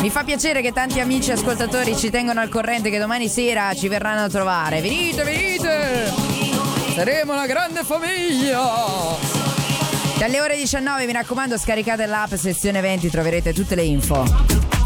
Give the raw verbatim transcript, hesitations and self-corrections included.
Mi fa piacere che tanti amici ascoltatori ci tengono al corrente che domani sera ci verranno a trovare. Venite, venite! Saremo una grande famiglia! Dalle ore diciannove, mi raccomando, scaricate l'app sezione eventi, troverete tutte le info.